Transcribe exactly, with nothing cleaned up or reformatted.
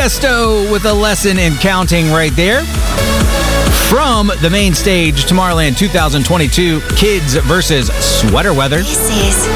Tiesto with a lesson in counting right there. From the main stage, Tomorrowland twenty twenty-two, Kids versus Sweater Weather. This is